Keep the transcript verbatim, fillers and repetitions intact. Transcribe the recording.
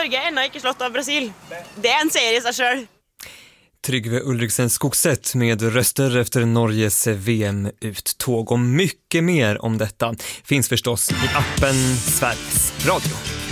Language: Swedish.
Norge är ännu inte slått av Brasil. Det är en serie i sig själv. Tryggve Ulriksen Skogset med röster efter Norges V M-uttåg, och mycket mer om detta finns förstås i appen Sveriges Radio.